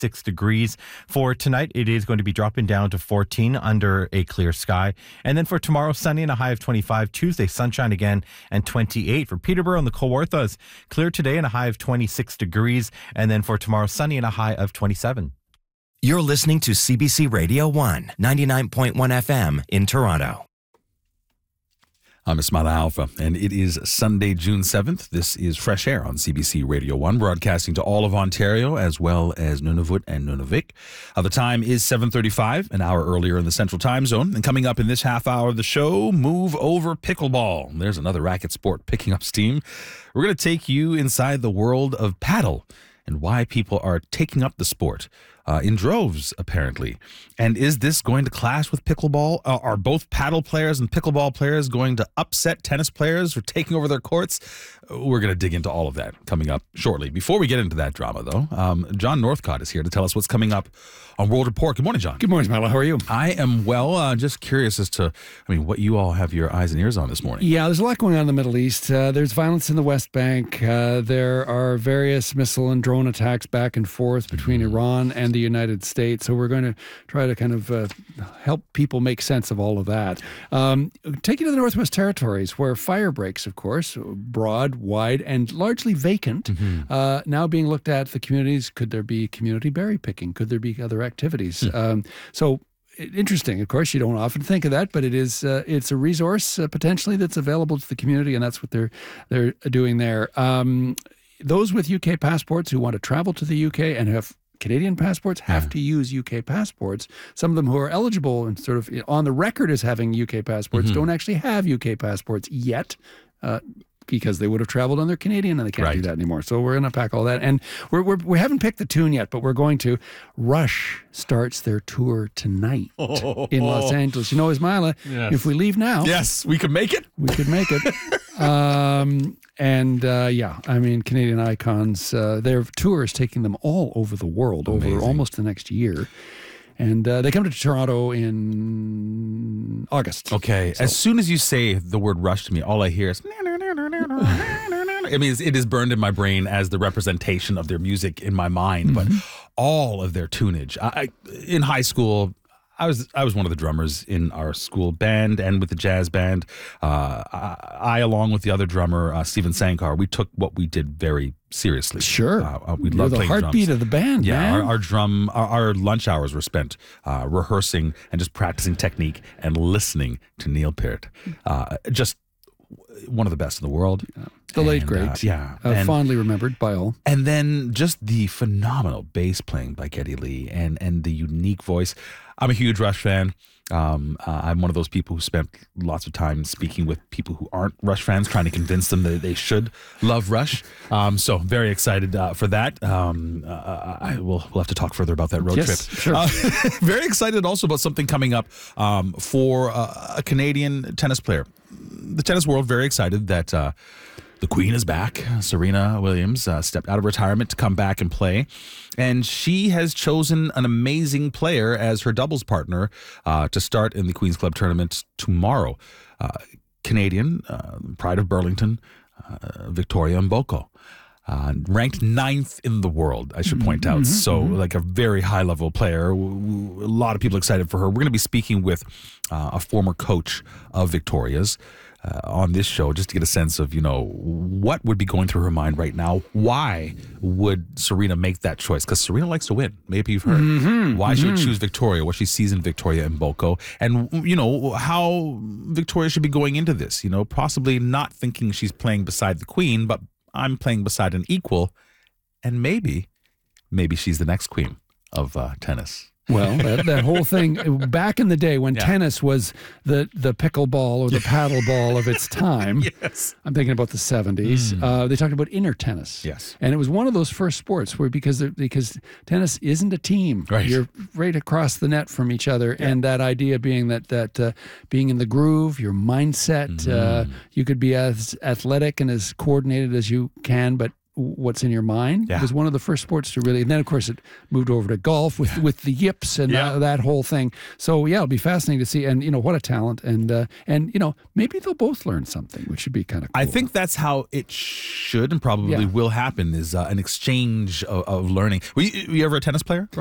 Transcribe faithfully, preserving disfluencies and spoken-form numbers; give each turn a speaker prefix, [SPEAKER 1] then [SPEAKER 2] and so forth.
[SPEAKER 1] twenty-six degrees. For tonight, it is going to be dropping down to fourteen under a clear sky. And then for tomorrow, sunny and a high of twenty-five. Tuesday, sunshine again and twenty-eight. For Peterborough and the Kawarthas, clear today and a high of twenty-six degrees. And then for tomorrow, sunny and a high of twenty-seven.
[SPEAKER 2] You're listening to C B C Radio one, ninety-nine point one F M in Toronto.
[SPEAKER 3] I'm Ismaila Alfa, and it is Sunday, June seventh. This is Fresh Air on C B C Radio one, broadcasting to all of Ontario as well as Nunavut and Nunavik. Uh, the time is seven thirty-five, an hour earlier in the Central Time Zone. And coming up in this half hour of the show, move over pickleball. There's another racket sport picking up steam. We're going to take you inside the world of paddle and why people are taking up the sport. Uh, in droves, apparently. And is this going to clash with pickleball? Uh, are both paddle players and pickleball players going to upset tennis players for taking over their courts? We're going to dig into all of that coming up shortly. Before we get into that drama, though, um, John Northcott is here to tell us what's coming up on World Report. Good morning, John.
[SPEAKER 4] Good morning, Ismaila. How are you?
[SPEAKER 3] I am well. Uh, just curious as to, I mean, what you all have your eyes and ears on this morning.
[SPEAKER 4] Yeah, there's a lot going on in the Middle East. Uh, there's violence in the West Bank. Uh, there are various missile and drone attacks back and forth between mm-hmm. Iran and the United States. So we're going to try to kind of uh, help people make sense of all of that. Um, take you to the Northwest Territories, where fire breaks, of course, broad, wide, and largely vacant, mm-hmm. uh, now being looked at the communities. Could there be community berry picking? Could there be other activities? Mm-hmm. Um, so interesting. Of course, you don't often think of that, but it is uh, it's a resource uh, potentially that's available to the community, and that's what they're they're doing there. Um, those with U K passports who want to travel to the U K and have Canadian passports have yeah. to use U K passports. Some of them who are eligible and sort of on the record as having U K passports mm-hmm. don't actually have U K passports yet. Uh, because they would have traveled on their Canadian and they can't right. do that anymore. So we're going to pack all that. And we're, we're, we haven't picked the tune yet, but we're going to. Rush starts their tour tonight oh. in Los Angeles. You know, Ismaila, yes. if we leave now.
[SPEAKER 3] Yes, we could make it.
[SPEAKER 4] We could make it. um, and uh, yeah, I mean, Canadian icons, uh, their tour is taking them all over the world Amazing. over almost the next year. And uh, they come to Toronto in August.
[SPEAKER 3] Okay. So. As soon as you say the word Rush to me, all I hear is... I mean, it is burned in my brain as the representation of their music in my mind, mm-hmm. but all of their tunage. I, I, in high school, I was I was one of the drummers in our school band and with the jazz band. Uh, I, I, along with the other drummer, uh, Stephen Sankar, we took what we did very seriously.
[SPEAKER 4] Sure.
[SPEAKER 3] Uh, we
[SPEAKER 4] You're
[SPEAKER 3] loved
[SPEAKER 4] the
[SPEAKER 3] playing
[SPEAKER 4] heartbeat
[SPEAKER 3] drums.
[SPEAKER 4] of the band,
[SPEAKER 3] yeah,
[SPEAKER 4] man.
[SPEAKER 3] Our, our drum, our, our lunch hours were spent uh, rehearsing and just practicing technique and listening to Neil Peart. Uh, just one of the best in the world.
[SPEAKER 4] Yeah. The late,
[SPEAKER 3] and,
[SPEAKER 4] great.
[SPEAKER 3] Uh, yeah.
[SPEAKER 4] Uh,
[SPEAKER 3] and,
[SPEAKER 4] fondly remembered by all.
[SPEAKER 3] And then just the phenomenal bass playing by Geddy Lee and, and the unique voice. I'm a huge Rush fan. Um, uh, I'm one of those people who spent lots of time speaking with people who aren't Rush fans, trying to convince them that they should love Rush. Um, so very excited uh, for that. Um, uh, I will we'll have to talk further about that road
[SPEAKER 4] yes,
[SPEAKER 3] trip.
[SPEAKER 4] Sure.
[SPEAKER 3] Uh, very excited also about something coming up um, for uh, a Canadian tennis player. The tennis world very excited that uh, the Queen is back. Serena Williams uh, stepped out of retirement to come back and play. And she has chosen an amazing player as her doubles partner uh, to start in the Queen's Club tournament tomorrow. Uh, Canadian, uh, pride of Burlington, uh, Victoria Mboko. Uh, ranked ninth in the world, I should point out. Mm-hmm, so, mm-hmm. like a very high-level player. A lot of people excited for her. We're going to be speaking with uh, a former coach of Victoria's uh, on this show, just to get a sense of, you know, what would be going through her mind right now. Why would Serena make that choice? Because Serena likes to win. Maybe you've heard.
[SPEAKER 4] Mm-hmm,
[SPEAKER 3] Why
[SPEAKER 4] mm-hmm.
[SPEAKER 3] she would choose Victoria, what she sees in Victoria Mboko, and, you know, how Victoria should be going into this. You know, possibly not thinking she's playing beside the Queen, but I'm playing beside an equal, and maybe, maybe she's the next queen of uh, tennis.
[SPEAKER 4] Well, that, that whole thing, back in the day when yeah. tennis was the, the pickleball or the paddle ball of its time,
[SPEAKER 3] yes.
[SPEAKER 4] I'm thinking about the seventies, mm. uh, they talked about inner tennis.
[SPEAKER 3] Yes.
[SPEAKER 4] And it was one of those first sports where because because tennis isn't a team.
[SPEAKER 3] Right.
[SPEAKER 4] You're right across the net from each other. Yeah. And that idea being that, that uh, being in the groove, your mindset, mm. uh, you could be as athletic and as coordinated as you can, but what's in your mind.
[SPEAKER 3] Yeah.
[SPEAKER 4] It was one of the first sports to really, and then of course it moved over to golf with, with the yips and
[SPEAKER 3] Yeah.
[SPEAKER 4] uh, that whole thing. So yeah, it'll be fascinating to see. And you know, what a talent. And uh, and you know, maybe they'll both learn something, which should be kind of cool.
[SPEAKER 3] I think that's how it should and probably
[SPEAKER 4] Yeah.
[SPEAKER 3] will happen, is uh, an exchange of, of learning. Were you, were you ever a tennis player?